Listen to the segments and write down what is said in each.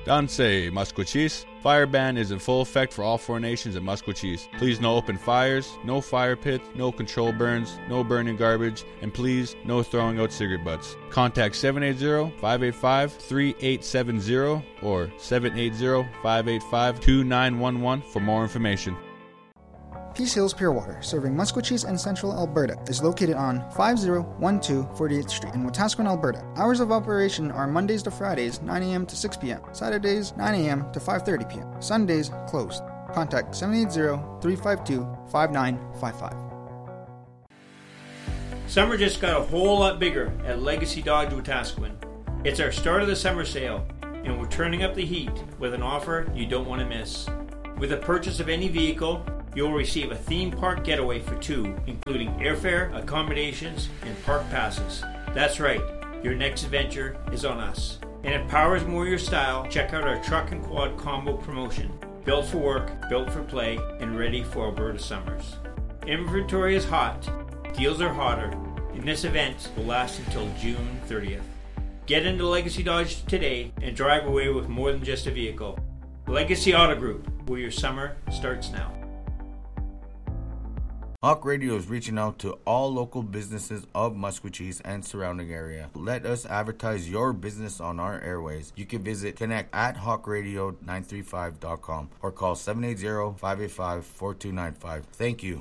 Danse, Musquachis. Fire ban is in full effect for all 4 nations in Musquachis. Please no open fires, no fire pits, no control burns, no burning garbage, and please no throwing out cigarette butts. Contact 780-585-3870 or 780-585-2911 for more information. Peace Hills Pure Water, serving Musquachis and Central Alberta, is located on 5012 48th Street in Wetaskiwin, Alberta. Hours of operation are Mondays to Fridays, 9 a.m. to 6 p.m., Saturdays, 9 a.m. to 5:30 p.m., Sundays, closed. Contact 780-352-5955. Summer just got a whole lot bigger at Legacy Dodge Wetaskiwin. It's our start of the summer sale, and we're turning up the heat with an offer you don't want to miss. With the purchase of any vehicle, you'll receive a theme park getaway for 2, including airfare, accommodations, and park passes. That's right, your next adventure is on us. And if power is more your style, check out our truck and quad combo promotion. Built for work, built for play, and ready for Alberta summers. Inventory is hot, deals are hotter, and this event will last until June 30th. Get into Legacy Dodge today and drive away with more than just a vehicle. Legacy Auto Group, where your summer starts now. Hawk Radio is reaching out to all local businesses of Musquachis and surrounding area. Let us advertise your business on our airways. You can visit connect@hawkradio935.com or call 780-585-4295. Thank you.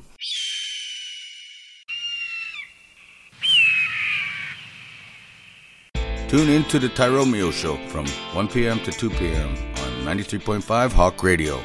Tune in to the Tyromeo Show from 1 p.m. to 2 p.m. on 93.5 Hawk Radio.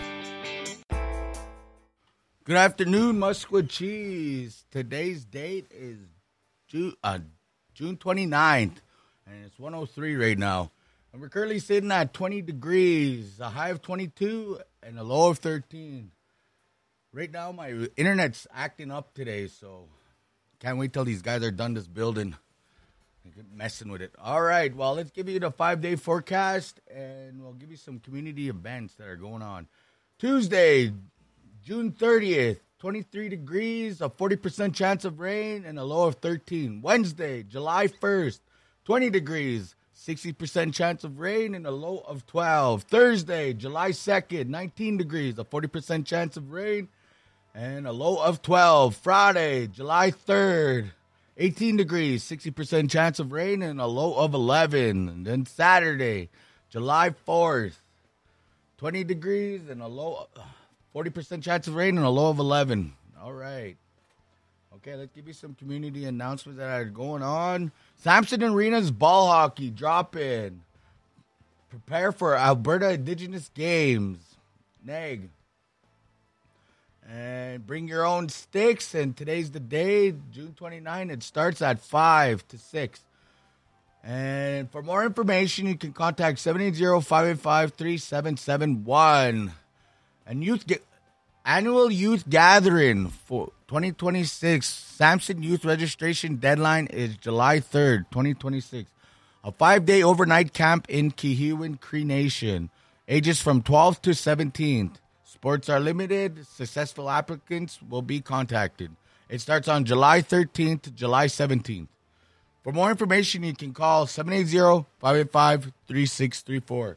Good afternoon, Musquachis. Today's date is June 29th, and it's 1:03 right now. And we're currently sitting at 20 degrees, a high of 22 and a low of 13. Right now, my internet's acting up today, so can't wait till these guys are done this building and get messing with it. All right, well, let's give you the 5-day forecast, and we'll give you some community events that are going on. Tuesday, June 30th, 23 degrees, a 40% chance of rain, and a low of 13. Wednesday, July 1st, 20 degrees, 60% chance of rain, and a low of 12. Thursday, July 2nd, 19 degrees, a 40% chance of rain, and a low of 12. Friday, July 3rd, 18 degrees, 60% chance of rain, and a low of 11. And then Saturday, July 4th, 20 degrees, and a low 40% chance of rain and a low of 11. All right. Okay, let's give you some community announcements that are going on. Samson Arena's ball hockey drop-in. Prepare for Alberta Indigenous Games. NEG. And bring your own sticks. And today's the day, June 29. It starts at 5 to 6. And for more information, you can contact 780-585-3771. And annual youth gathering for 2026. Samson Youth registration deadline is July 3rd, 2026. A 5-day overnight camp in Kihiwin Cree Nation. Ages from 12th to 17th. Sports are limited. Successful applicants will be contacted. It starts on July 13th to July 17th. For more information, you can call 780-585-3634.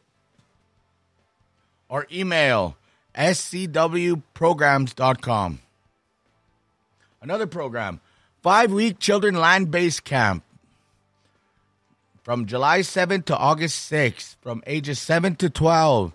Or email scwprograms.com. Another program, 5-week children land-based camp from July 7th to August 6th, from ages 7 to 12.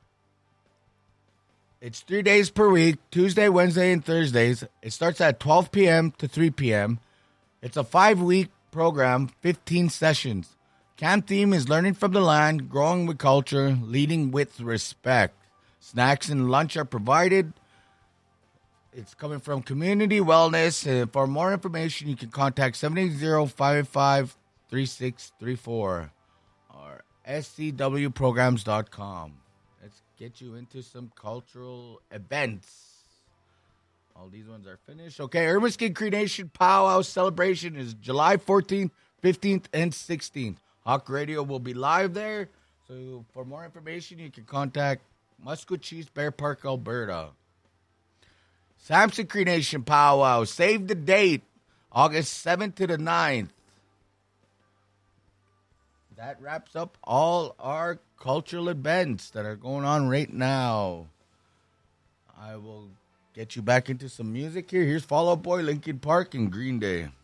It's 3 days per week, Tuesday, Wednesday, and Thursdays. It starts at 12 p.m. to 3 p.m. It's a 5-week program, 15 sessions. Camp theme is learning from the land, growing with culture, leading with respect. Snacks and lunch are provided. It's coming from Community Wellness. And for more information, you can contact 780-585-3634 or scwprograms.com. Let's get you into some cultural events. All these ones are finished. Okay, Ermiskin Cree Nation Powwow celebration is July 14th, 15th, and 16th. Hawk Radio will be live there. So for more information, you can contact Musquachis, Bear Park, Alberta. Samson Cree Nation Powwow. Save the date. August 7th to the 9th. that wraps up all our cultural events that are going on right now. I will get you back into some music here. Here's Fall Out Boy, Linkin Park, and Green Day.